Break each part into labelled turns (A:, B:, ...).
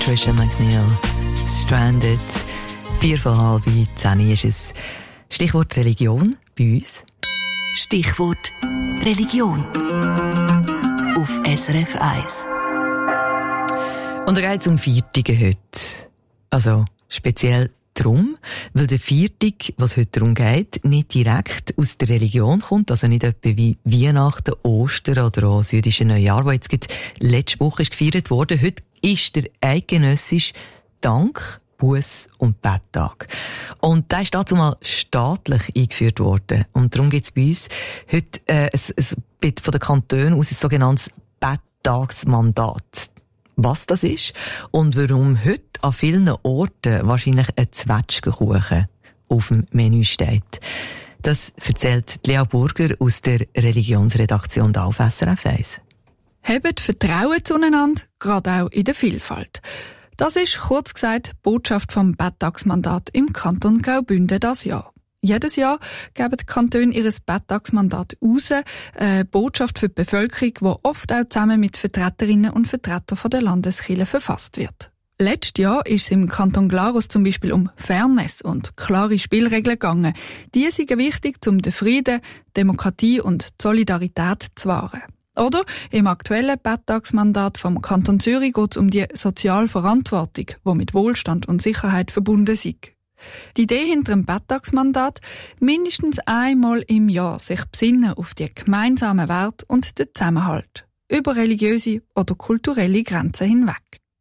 A: Trisha McNeil. Stranded. 9:45 ist es. Stichwort Religion bei uns.
B: Stichwort Religion. Auf SRF 1.
A: Und da geht es um Viertige heute. Also speziell darum, weil der Viertig, was heute darum geht, nicht direkt aus der Religion kommt, also nicht etwa wie Weihnachten, Ostern oder auch das jüdische Neujahr, das jetzt letzte Woche ist gefeiert wurde. Heute ist der eidgenössische Dank-, Buß- und Betttag. Und der ist dazu mal staatlich eingeführt worden. Und darum gibt es bei uns heute von den Kantonen aus ein sogenanntes Betttagsmandat. Was das ist und warum heute an vielen Orten wahrscheinlich ein Zwetschgenkuchen auf dem Menü steht. Das erzählt Lea Burger aus der Religionsredaktion da auf SRF 1.
C: Habt Vertrauen zueinander, gerade auch in der Vielfalt. Das ist, kurz gesagt, die Botschaft vom Betttagsmandat im Kanton Graubünden das Jahr. Jedes Jahr geben die Kantone ihr Betttagsmandat raus, eine Botschaft für die Bevölkerung, die oft auch zusammen mit Vertreterinnen und Vertretern der Landeskirche verfasst wird. Letztes Jahr ist es im Kanton Glarus zum Beispiel um Fairness und klare Spielregeln gegangen. Die sind wichtig, um den Frieden, Demokratie und die Solidarität zu wahren. Oder im aktuellen Betttagsmandat vom Kanton Zürich geht es um die soziale Verantwortung, die mit Wohlstand und Sicherheit verbunden ist. Die Idee hinter dem Betttagsmandat, mindestens einmal im Jahr sich besinnen auf die gemeinsamen Werte und den Zusammenhalt, über religiöse oder kulturelle Grenzen hinweg.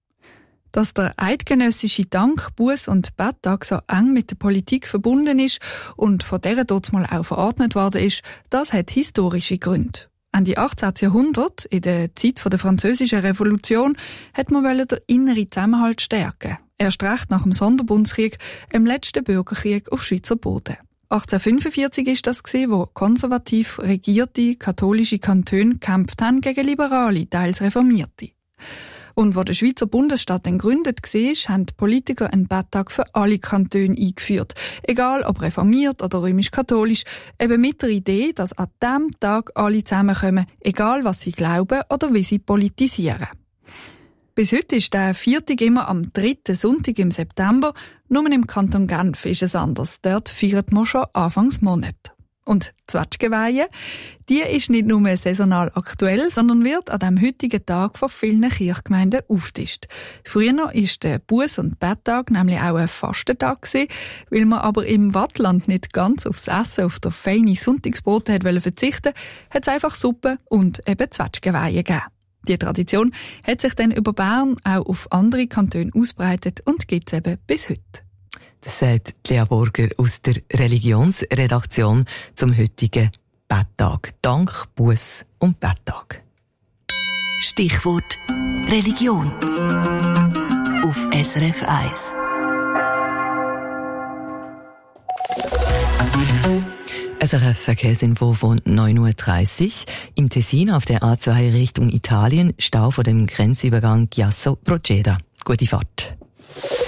C: Dass der eidgenössische Dank-, Buß- und Betttag so eng mit der Politik verbunden ist und von dieser dort mal auch verordnet worden ist, das hat historische Gründe. Ende 18. Jahrhundert, in der Zeit der Französischen Revolution, hat man den inneren Zusammenhalt stärken. Erst recht nach dem Sonderbundskrieg, dem letzten Bürgerkrieg auf Schweizer Boden. 1845 war das, wo konservativ regierte katholische Kantone gekämpft haben gegen liberale, teils Reformierte. Und wo der Schweizer Bundesstaat dann gegründet war, haben die Politiker einen Betttag für alle Kantone eingeführt. Egal ob reformiert oder römisch-katholisch, eben mit der Idee, dass an diesem Tag alle zusammenkommen, egal was sie glauben oder wie sie politisieren. Bis heute ist der Viertag immer am 3. Sonntag im September. Nur im Kanton Genf ist es anders. Dort feiert man schon Anfangs Monat. Und die Zwetschgenweihe, die ist nicht nur saisonal aktuell, sondern wird an diesem heutigen Tag von vielen Kirchgemeinden aufgetischt. Früher war der Buß- und Betttag nämlich auch ein Fastentag gewesen, weil man aber im Wattland nicht ganz aufs Essen, auf das feine Sonntagsbrot verzichten wollte, hat es einfach Suppe und eben Zwetschgenweihe gegeben. Die Tradition hat sich dann über Bern auch auf andere Kantone ausbreitet und gibt es eben bis heute.
A: Das sagt Lea Burger aus der Religionsredaktion zum heutigen Betttag. Dank, Buß- und Betttag.
B: Stichwort Religion. Auf SRF 1.
A: SRF-Verkehrsinfo von 9:30 Uhr. Im Tessin auf der A2 Richtung Italien, Stau vor dem Grenzübergang Chiasso-Proceda. Gute Fahrt.